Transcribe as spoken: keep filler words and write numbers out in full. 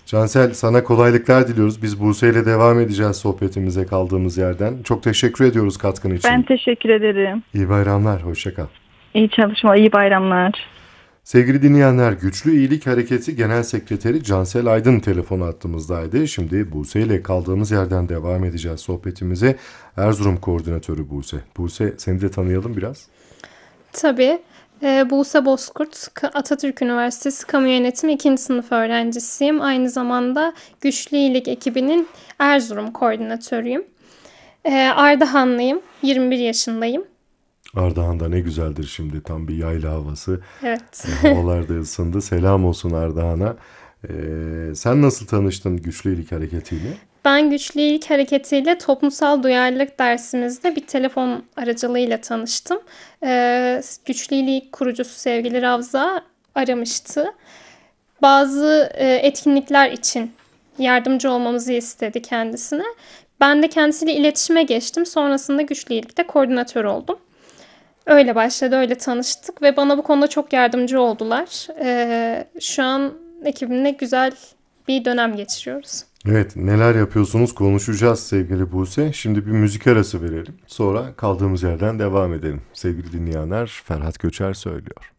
Cansel, sana kolaylıklar diliyoruz. Biz Buse ile devam edeceğiz sohbetimize kaldığımız yerden. Çok teşekkür ediyoruz katkın Ben için. teşekkür ederim. İyi bayramlar, hoşça kal. İyi çalışma, iyi bayramlar. Sevgili dinleyenler, Güçlü İyilik Hareketi Genel Sekreteri Cansel Aydın telefon hattımızdaydı. Şimdi Buse ile kaldığımız yerden devam edeceğiz sohbetimize. Erzurum Koordinatörü Buse. Buse, seni de tanıyalım biraz. Tabii. Ee, Buse Bozkurt, Ka- Atatürk Üniversitesi Kamu Yönetimi ikinci sınıf öğrencisiyim. Aynı zamanda Güçlü İyilik ekibinin Erzurum koordinatörüyüm. Ee, Ardahanlıyım, yirmi bir yaşındayım. Ardahan'da ne güzeldir şimdi, tam bir yayla havası. Evet. E, havalar da ısındı. Selam olsun Ardahan'a. E, sen nasıl tanıştın Güçlü İyilik Hareketi'yle? Ben Güçlü İyilik Hareketi'yle toplumsal duyarlılık dersimizde bir telefon aracılığıyla tanıştım. Ee, Güçlü İyilik kurucusu sevgili Ravza aramıştı. Bazı e, etkinlikler için yardımcı olmamızı istedi kendisine. Ben de kendisiyle iletişime geçtim. Sonrasında Güçlü İyilik'te koordinatör oldum. Öyle başladı, öyle tanıştık ve bana bu konuda çok yardımcı oldular. Ee, şu an ekibimle güzel bir dönem geçiriyoruz. Evet, neler yapıyorsunuz konuşacağız sevgili Buse. Şimdi bir müzik arası verelim. Sonra kaldığımız yerden devam edelim. Sevgili dinleyenler, Ferhat Göçer söylüyor.